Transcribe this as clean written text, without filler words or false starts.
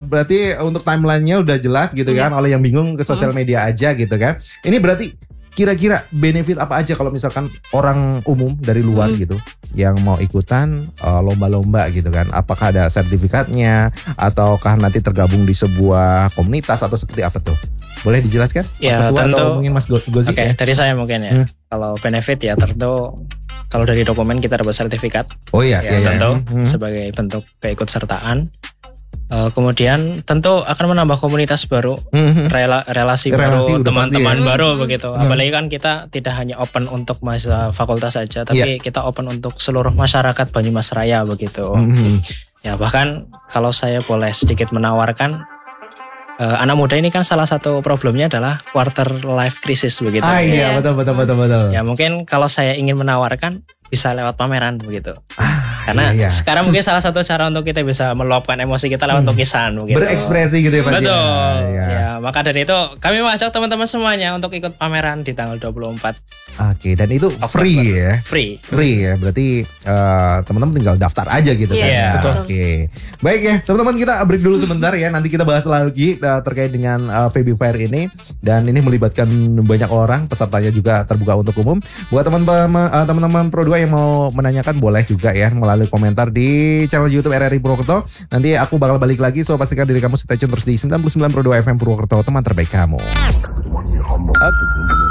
berarti untuk timelinenya udah jelas gitu kan. Oleh yang bingung ke sosial media aja gitu kan. Ini berarti kira-kira benefit apa aja kalau misalkan orang umum dari luar gitu yang mau ikutan lomba-lomba gitu kan? Apakah ada sertifikatnya ataukah nanti tergabung di sebuah komunitas atau seperti apa tuh? Boleh dijelaskan? Ya, Ketua tentu. atau mungkin Mas Gozi? Oke, dari saya mungkin ya. Kalau benefit ya tentu kalau dari dokumen kita dapat sertifikat. Oh iya, ya, tentu sebagai bentuk keikutsertaan. Kemudian tentu akan menambah komunitas baru, relasi baru, teman-teman baru begitu. Apalagi kan kita tidak hanya open untuk mahasiswa fakultas saja, tapi kita open untuk seluruh masyarakat Banyumas Raya begitu. Ya bahkan kalau saya boleh sedikit menawarkan, anak muda ini kan salah satu problemnya adalah quarter life crisis begitu. Iya betul. Ya mungkin kalau saya ingin menawarkan bisa lewat pameran begitu. Karena sekarang mungkin salah satu cara untuk kita bisa meluapkan emosi kita lewat lukisan begitu. Berekspresi gitu ya Pak. Betul. Ya, maka dari itu kami mengajak teman-teman semuanya untuk ikut pameran di tanggal 24. Oke, dan itu free ya? Free ya, berarti teman-teman tinggal daftar aja gitu kan. Iya, betul. Oke. Baik ya, teman-teman kita break dulu sebentar ya. Nanti kita bahas lagi terkait dengan Febi Fair ini, dan ini melibatkan banyak orang, pesertanya juga terbuka untuk umum. Buat teman-teman Pro 2 yang mau menanyakan boleh juga ya melalui komentar di channel YouTube RRI Purwokerto. Nanti aku bakal balik lagi, so pastikan diri kamu stay tune terus di 99 Pro 2 FM Purwokerto, teman terbaik kamu.